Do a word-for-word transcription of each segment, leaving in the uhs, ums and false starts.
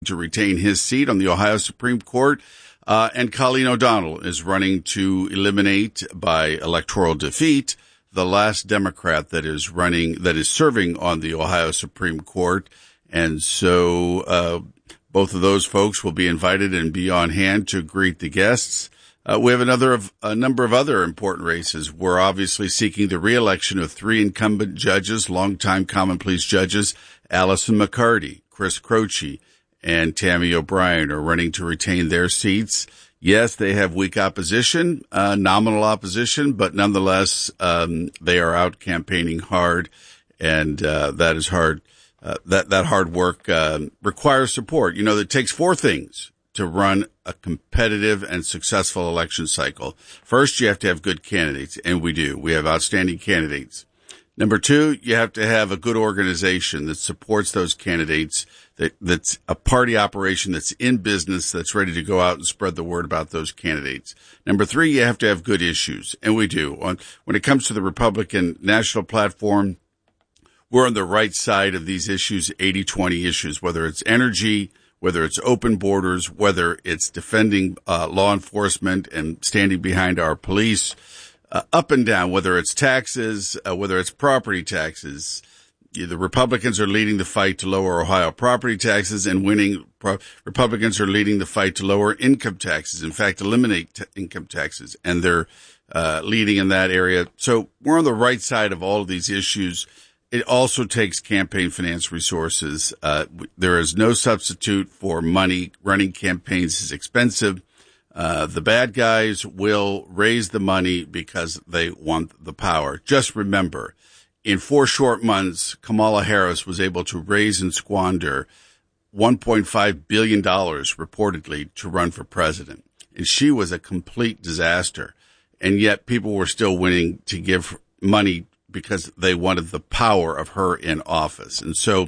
to retain his seat on the Ohio Supreme Court. Uh, and Colleen O'Donnell is running to eliminate by electoral defeat the last Democrat that is running, that is serving on the Ohio Supreme Court. And so, uh, both of those folks will be invited and be on hand to greet the guests. Uh, we have another of a number of other important races. We're obviously seeking the re-election of three incumbent judges, longtime common pleas judges, Allison McCarty, Chris Croce, and Tammy O'Brien are running to retain their seats. Yes, they have weak opposition, uh, nominal opposition, but nonetheless, um, they are out campaigning hard, and uh, that is hard. Uh, that that hard work uh, requires support. You know, it takes four things to run a competitive and successful election cycle. First, you have to have good candidates, and we do. We have outstanding candidates. Number two, you have to have a good organization that supports those candidates, that that's a party operation that's in business, that's ready to go out and spread the word about those candidates. Number three, you have to have good issues, and we do. On, when it comes to the Republican national platform, we're on the right side of these issues, eighty twenty issues, whether it's energy, whether it's open borders, whether it's defending uh, law enforcement and standing behind our police, uh, up and down, whether it's taxes, uh, whether it's property taxes. The Republicans are leading the fight to lower Ohio property taxes, and winning pro- Republicans are leading the fight to lower income taxes. In fact, eliminate t- income taxes, and they're uh, leading in that area. So we're on the right side of all of these issues. It also takes campaign finance resources. Uh, there is no substitute for money. Running campaigns is expensive. Uh, the bad guys will raise the money because they want the power. Just remember, in four short months, Kamala Harris was able to raise and squander one point five billion dollars reportedly to run for president. And she was a complete disaster. And yet people were still willing to give money because they wanted the power of her in office. And so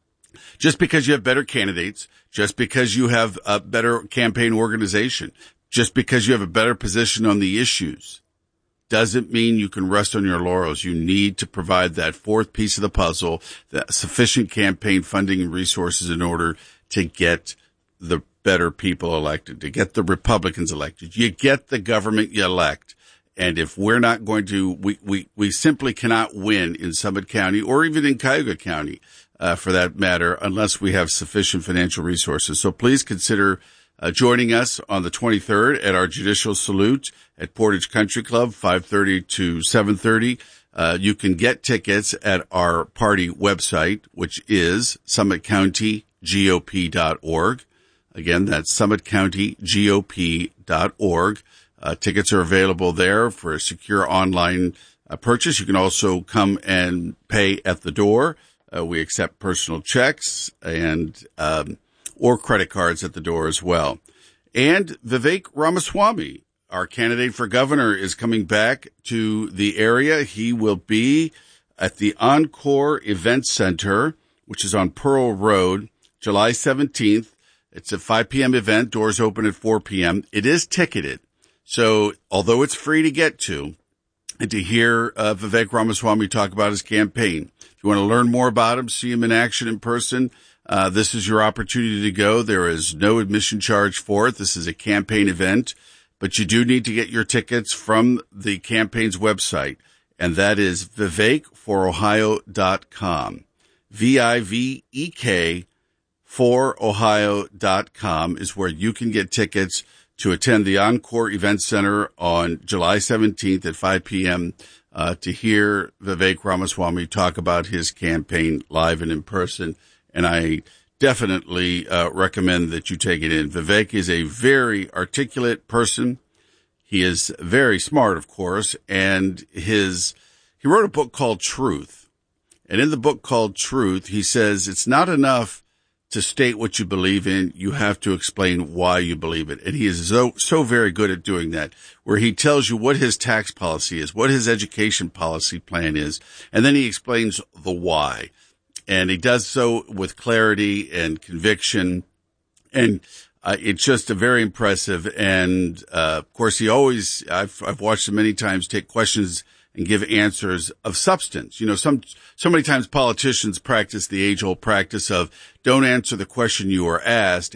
just because you have better candidates, just because you have a better campaign organization, just because you have a better position on the issues, doesn't mean you can rest on your laurels. You need to provide that fourth piece of the puzzle, the sufficient campaign funding and resources in order to get the better people elected, to get the Republicans elected. You get the government you elect. And if we're not going to, we, we, we simply cannot win in Summit County or even in Cuyahoga County, uh, for that matter, unless we have sufficient financial resources. So please consider uh, joining us on the twenty-third at our judicial salute at Portage Country Club, five thirty to seven thirty. Uh, you can get tickets at our party website, which is summit county G O P dot org. Again, that's summit county G O P dot org. Uh, tickets are available there for a secure online uh, purchase. You can also come and pay at the door. Uh, we accept personal checks and um, or credit cards at the door as well. And Vivek Ramaswamy, our candidate for governor, is coming back to the area. He will be at the Encore Event Center, which is on Pearl Road, July seventeenth. It's a five p.m. event. Doors open at four p.m. It is ticketed. So although it's free to get to and to hear uh, Vivek Ramaswamy talk about his campaign, if you want to learn more about him, see him in action in person, uh, this is your opportunity to go. There is no admission charge for it. This is a campaign event, but you do need to get your tickets from the campaign's website, and that is vivek for ohio dot com. V I V E K for ohio dot com is where you can get tickets to attend the Encore Event Center on July seventeenth at five p.m. Uh, to hear Vivek Ramaswamy talk about his campaign live and in person. And I definitely uh, recommend that you take it in. Vivek is a very articulate person. He is very smart, of course, and his he wrote a book called Truth. And in the book called Truth, he says it's not enough to state what you believe in, you have to explain why you believe it. And he is so, so very good at doing that, where he tells you what his tax policy is, what his education policy plan is, and then he explains the why. And he does so with clarity and conviction. And uh, it's just a very impressive. And, uh, of course, he always, I've, I've watched him many times take questions and give answers of substance. You know, some, so many times politicians practice the age old practice of don't answer the question you are asked,